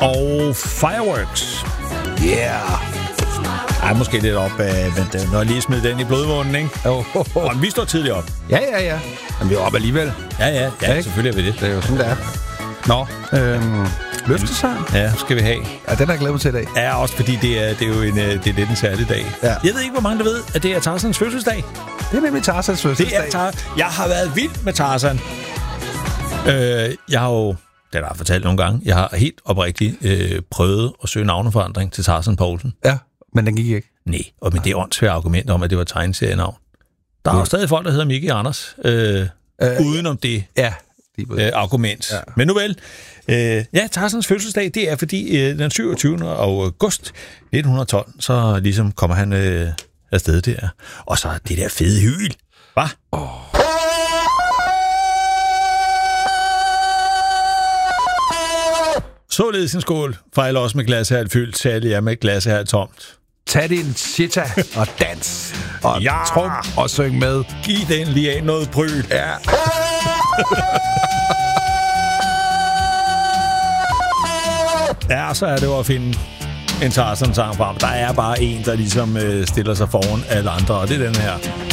og Fireworks. Yeah. Ej, måske lidt op, men når jeg lige smider den i blodvunden, ikke? Og vi står tidligt op. Ja. Men vi er op alligevel. Ja, selvfølgelig er vi det. Det er jo sådan, det er. Nå, løftesang? Ja, skal vi have. Ja, den har jeg glædet mig til i dag. Ja, også fordi det er jo det er lidt en særlig dag. Ja. Jeg ved ikke, hvor mange der ved, at det er Tarzans fødselsdag. Det er nemlig Tarzans fødselsdag. Jeg har været vild med Tarzan. Jeg har jo, det har jeg fortalt nogle gange, jeg har helt oprigtigt prøvet at søge navneforandring til Tarzan Poulsen. Ja, men den gik ikke. Nej, og med det åndssvære argument om, at det var tegneserienavn. Der er jo stadig folk, der hedder Mickey Anders, udenom det argument. Ja. Men nu vel, Tarzans fødselsdag, det er fordi den 27. august 1912, så ligesom kommer han afsted der. Og så det der fede hyl. Hva? Således en skål. Fejler også med glasshært fyldt, særlig er med glasshært tomt. Tag din chita og dans. Og trum og syng med. Giv den lige af noget bryl. Ja. Ja, så er det jo at finde en Tarzan-sang frem. Der er bare en, der ligesom stiller sig foran alle andre, og det er den her.